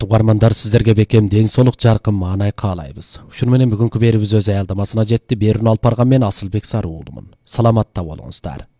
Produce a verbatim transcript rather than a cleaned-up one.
Урматтуу угармандар, сиздерге бекем ден соолук, жаркын маанай каалайбыз. Ушуну менен бүгүнкү берүүбүз өз аялдамасына жетти. Берүүнү алып барган мен Асылбек Сары уулумун. Саламатта болуңуздар.